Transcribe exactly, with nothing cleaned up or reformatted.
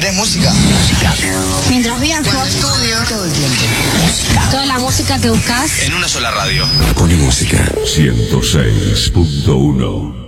¿Querés música? Música. Mientras viajo, estudio, todo el tiempo. Música. Toda la música que buscas en una sola radio. Pone música. ciento seis punto uno.